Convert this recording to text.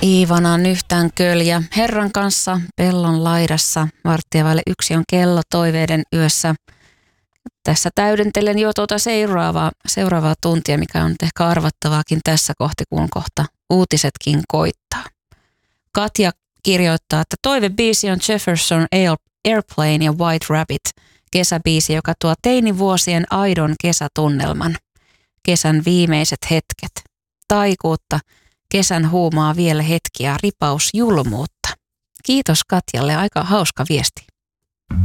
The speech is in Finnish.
Iivana on yhtään köljä. Herran kanssa pellon laidassa. 1:15 on kello toiveiden yössä. Tässä täydentelen jo seuraavaa tuntia, mikä on ehkä arvattavaakin tässä kohti, kun kohta uutisetkin koittaa. Katja kirjoittaa, että toivebiisi on Jefferson Airplane ja White Rabbit, kesäbiisi, joka tuo teinivuosien aidon kesätunnelman. Kesän viimeiset hetket. Taikuutta, kesän huumaa vielä hetkiä, ripaus julmuutta. Kiitos Katjalle, aika hauska viesti.